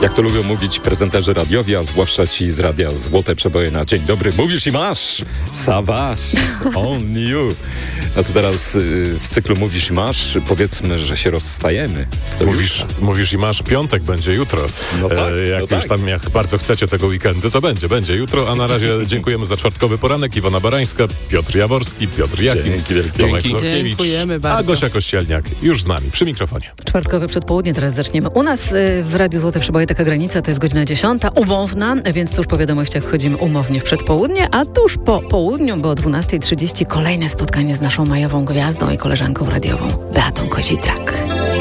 Jak to lubią mówić prezenterzy radiowi, a zwłaszcza ci z radia Złote Przeboje na dzień dobry. Mówisz i masz! Sawasz! On you! No to teraz w cyklu Mówisz i masz, powiedzmy, że się rozstajemy. Mówisz i masz, piątek będzie jutro. No tak, Jak bardzo chcecie tego weekendu, to będzie jutro, a na razie dziękujemy za czwartkowy poranek. Iwona Barańska, Piotr Jaworski, Piotr Jakim, Tomek Florkiewicz, Dziękujemy bardzo. a Gosia Kościelniak już z nami przy mikrofonie. Czwartkowe przedpołudnie teraz zaczniemy. U nas w Radiu Złote Przeboje taka granica to jest godzina 10, umowna, więc tuż po wiadomościach wchodzimy umownie w przedpołudnie, a tuż po południu, bo o 12:30 kolejne spotkanie z naszą majową gwiazdą i koleżanką radiową Beatą Kozidrak.